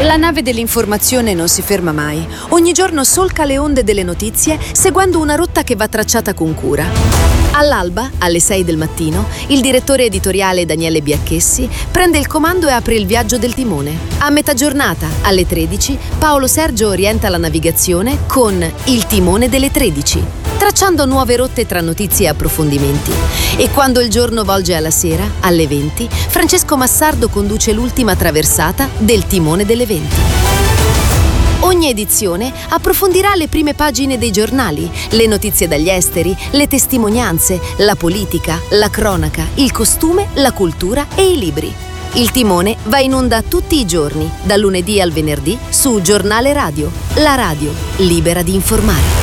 La nave dell'informazione non si ferma mai. Ogni giorno solca le onde delle notizie seguendo una rotta che va tracciata con cura. All'alba, alle 6 del mattino, il direttore editoriale Daniele Biacchessi prende il comando e apre il viaggio del timone. A metà giornata, alle 13, Paolo Sergio orienta la navigazione con Il timone delle 13, tracciando nuove rotte tra notizie e approfondimenti. E quando il giorno volge alla sera, alle 20, Francesco Massardo conduce l'ultima traversata del timone delle 20. Ogni edizione approfondirà le prime pagine dei giornali, le notizie dagli esteri, le testimonianze, la politica, la cronaca, il costume, la cultura e i libri. Il timone va in onda tutti i giorni, dal lunedì al venerdì, su Giornale Radio, la radio libera di informare.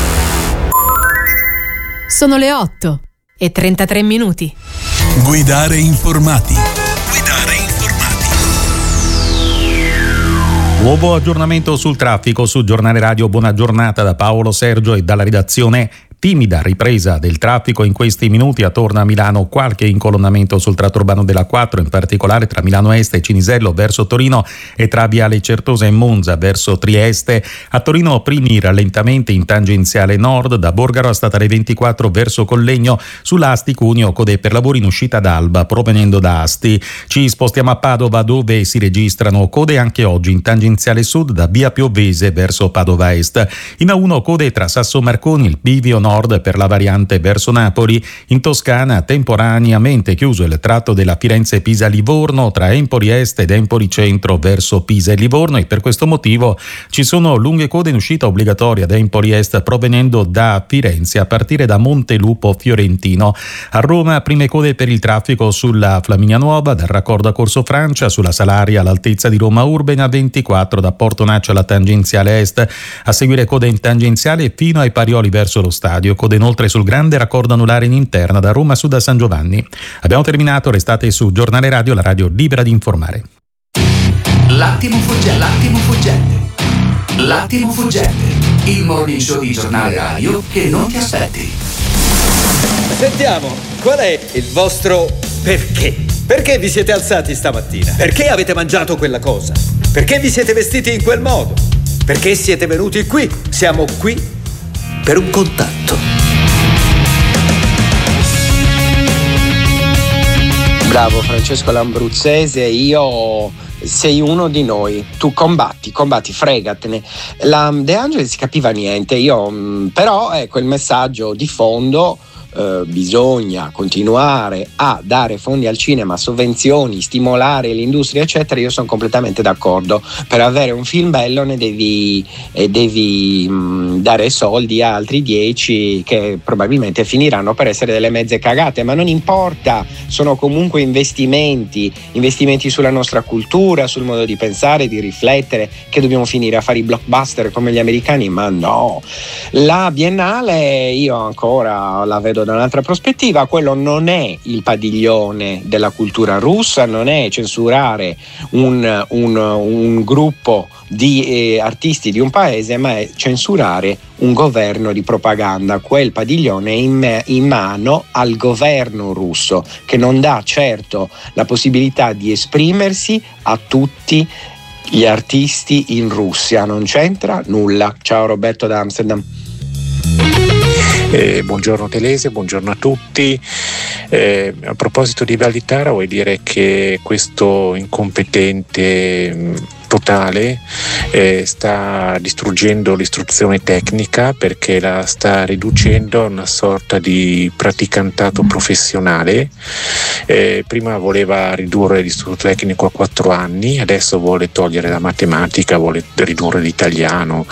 Sono le 8:33. Guidare informati. Nuovo aggiornamento sul traffico su Giornale Radio. Buona giornata da Paolo Sergio e dalla redazione. Timida ripresa del traffico in questi minuti attorno a Milano, qualche incolonnamento sul tratto urbano della 4, in particolare tra Milano Est e Cinisello verso Torino e tra Viale Certosa e Monza verso Trieste. A Torino primi rallentamenti in tangenziale nord da Borgaro a Statale 24 verso Collegno, sull'Asti Cuneo code per lavori in uscita d'Alba provenendo da Asti. Ci spostiamo a Padova dove si registrano code anche oggi in tangenziale sud da Via Piovese verso Padova Est. In A1 code tra Sasso Marconi, il bivio nord per la variante verso Napoli. In Toscana temporaneamente chiuso il tratto della Firenze-Pisa-Livorno tra Empoli Est ed Empoli Centro verso Pisa e Livorno, e per questo motivo ci sono lunghe code in uscita obbligatoria da Empoli Est provenendo da Firenze a partire da Montelupo Fiorentino. A Roma prime code per il traffico sulla Flaminia Nuova dal raccordo a Corso Francia, sulla Salaria all'altezza di Roma Urbena 24 da Porto Naccio alla tangenziale est, a seguire code in tangenziale fino ai Parioli verso lo stadio. Code inoltre sul grande raccordo anulare in interna da Roma Sud a San Giovanni. Abbiamo terminato, restate su Giornale Radio, la radio libera di informare. L'attimo fuggente, il morning show di Giornale Radio che non ti aspetti. Sentiamo, qual è il vostro perché? Perché vi siete alzati stamattina? Perché avete mangiato quella cosa? Perché vi siete vestiti in quel modo? Perché siete venuti qui? Siamo qui per un contatto. Bravo Francesco Lambruzzese, sei uno di noi, tu combatti, fregatene. La De Angelis capiva niente, però ecco il messaggio di fondo. Bisogna continuare a dare fondi al cinema, sovvenzioni, stimolare l'industria eccetera. Io sono completamente d'accordo. Per avere un film bello ne devi dare soldi a altri 10 che probabilmente finiranno per essere delle mezze cagate, ma non importa, sono comunque investimenti sulla nostra cultura, sul modo di pensare, di riflettere. Che dobbiamo finire a fare i blockbuster come gli americani? Ma no. La Biennale io ancora la vedo da un'altra prospettiva. Quello non è il padiglione della cultura russa, non è censurare un gruppo di artisti di un paese, ma è censurare un governo di propaganda. Quel padiglione è in mano al governo russo, che non dà certo la possibilità di esprimersi a tutti gli artisti in Russia. Non c'entra nulla. Ciao Roberto da Amsterdam. Buongiorno Telese, buongiorno a tutti. A proposito di Valditara, vuoi dire che questo incompetente totale sta distruggendo l'istruzione tecnica, perché la sta riducendo a una sorta di praticantato professionale. Prima voleva ridurre l'istituto tecnico a 4 anni, adesso vuole togliere la matematica, vuole ridurre l'italiano,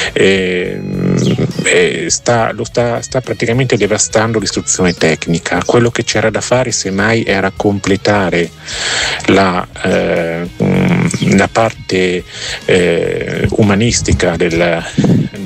sta praticamente devastando l'istruzione tecnica. Quello che c'era da fare semmai era completare la parte umanistica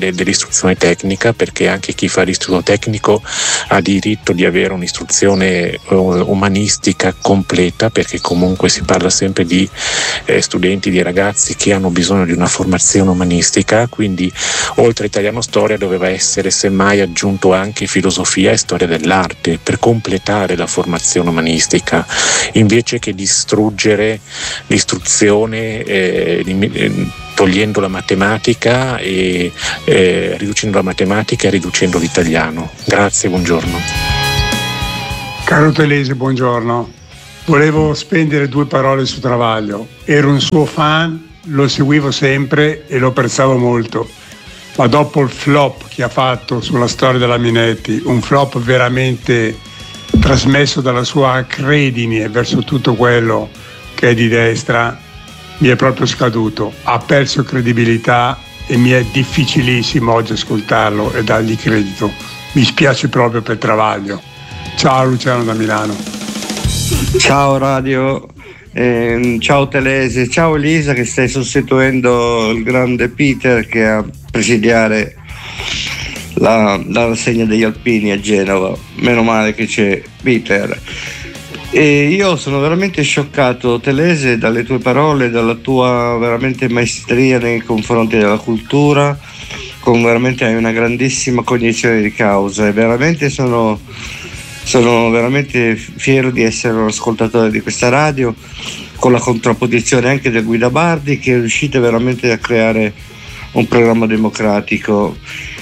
dell'istruzione tecnica, perché anche chi fa l'istituto tecnico ha diritto di avere un'istruzione umanistica completa, perché comunque si parla sempre di studenti, di ragazzi che hanno bisogno di una formazione umanistica. Quindi oltre a italiano storia doveva essere semmai aggiunto anche filosofia e storia dell'arte per completare la formazione umanistica, invece che distruggere l'istruzione togliendo la matematica e riducendo la matematica e riducendo l'italiano. Grazie, buongiorno. Caro Telese, buongiorno. Volevo spendere 2 parole su Travaglio. Ero un suo fan, lo seguivo sempre e lo apprezzavo molto. Ma dopo il flop che ha fatto sulla storia della Minetti, un flop veramente trasmesso dalla sua acredine verso tutto quello che è di destra, mi è proprio scaduto. Ha perso credibilità e mi è difficilissimo oggi ascoltarlo e dargli credito. Mi spiace proprio per Travaglio. Ciao Luciano da Milano. Ciao Radio, ciao Telese, ciao Elisa che stai sostituendo il grande Peter che è a presidiare la rassegna degli alpini a Genova. Meno male che c'è Peter. E io sono veramente scioccato, Telese, dalle tue parole, dalla tua veramente maestria nei confronti della cultura, veramente hai una grandissima cognizione di causa e veramente sono veramente fiero di essere un ascoltatore di questa radio, con la contrapposizione anche del Guida Bardi, che riuscite veramente a creare un programma democratico.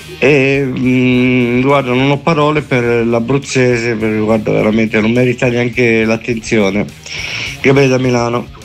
E guarda, non ho parole per l'abruzzese, guarda, veramente non merita neanche l'attenzione. Gabriele da Milano.